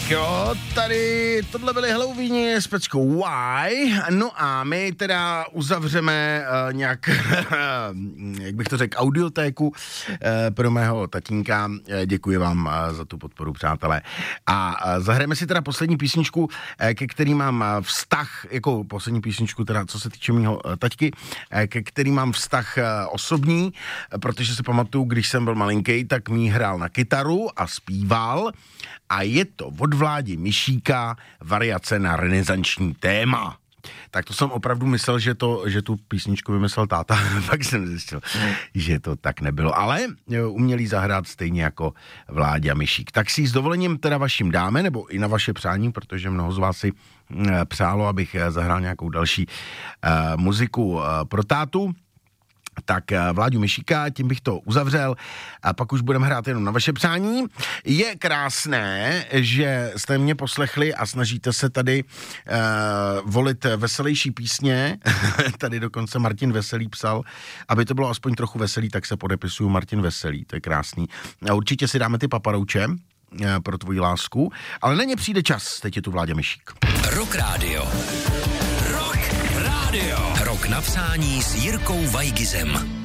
Tak jo, tady tohle byly Halloweeni s peckou Y, no a my teda uzavřeme nějak, jak bych to řekl, audiotéku pro mého tatínka. Děkuji vám za tu podporu, přátelé. A zahrajeme si teda poslední písničku, ke který mám vztah, jako poslední písničku teda, co se týče mýho taťky, ke který mám vztah osobní, protože si pamatuju, když jsem byl malinký, tak mi hrál na kytaru a zpíval a je to od Vládi Mišíka variace na renesanční téma. Tak to jsem opravdu myslel, že tu písničku vymyslel táta, pak jsem zjistil, že to tak nebylo, ale uměli zahrát stejně jako Vláďa Mišík. Tak si s dovolením teda vaším dáme, nebo i na vaše přání, protože mnoho z vás si přálo, abych zahrál nějakou další muziku pro tátu. Tak Vláďu Mišíka, tím bych to uzavřel a pak už budeme hrát jenom na vaše přání. Je krásné, že jste mě poslechli a snažíte se tady volit veselější písně. Tady dokonce Martin Veselý psal, aby to bylo aspoň trochu veselý, tak se podepisuju Martin Veselý, to je krásný. A určitě si dáme ty paparouče pro tvoji lásku, ale na ně přijde čas, teď je tu Vláďa Mišík. Rock Radio. Rock Radio. Rok na přání s Jirkou Vajgizem.